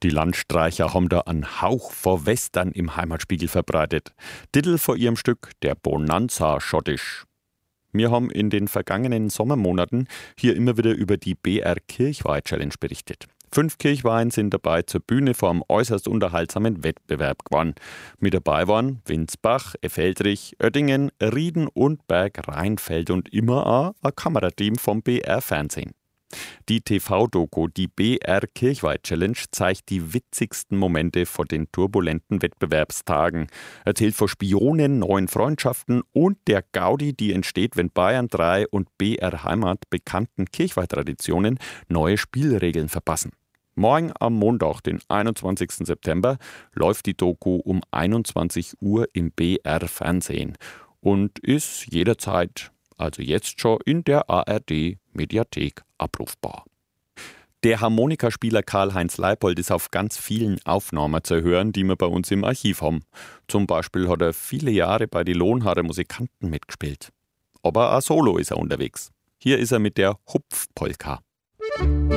Die Landstreicher haben da einen Hauch vor Western im Heimatspiegel verbreitet. Titel vor ihrem Stück Der Bonanza Schottisch. Wir haben in den vergangenen Sommermonaten hier immer wieder über die BR Kirchweih Challenge berichtet. 5 Kirchweihen sind dabei zur Bühne vor einem äußerst unterhaltsamen Wettbewerb geworden. Mit dabei waren Winsbach, Effeldrich, Oettingen, Rieden und Berg Rheinfeld und immer auch ein Kamerateam vom BR Fernsehen. Die TV-Doku Die BR Kirchweih Challenge zeigt die witzigsten Momente vor den turbulenten Wettbewerbstagen, erzählt von Spionen, neuen Freundschaften und der Gaudi, die entsteht, wenn Bayern 3 und BR Heimat bekannten Kirchweih-Traditionen neue Spielregeln verpassen. Morgen am Montag, den 21. September, läuft die Doku um 21 Uhr im BR Fernsehen und ist jederzeit, also jetzt schon, in der ARD Mediathek abrufbar. Der Harmonikaspieler Karl-Heinz Leipold ist auf ganz vielen Aufnahmen zu hören, die wir bei uns im Archiv haben. Zum Beispiel hat er viele Jahre bei die Lohnharder Musikanten mitgespielt. Aber auch solo ist er unterwegs. Hier ist er mit der Hupfpolka.